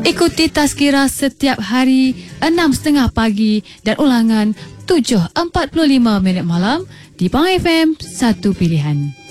Ikuti Tazkirah setiap hari 6.30 pagi dan ulangan 7.45 minit malam di Pang FM 1 Pilihan.